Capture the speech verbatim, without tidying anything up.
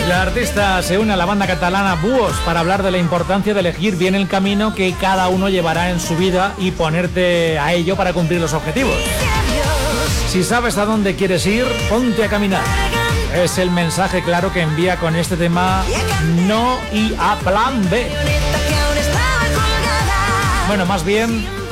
La artista se une a la banda catalana Búhos para hablar de la importancia de elegir bien el camino que cada uno llevará en su vida y ponerte a ello para cumplir los objetivos. Si sabes a dónde quieres ir, ponte a caminar. Es el mensaje claro que envía con este tema No y a plan B. Bueno, más bien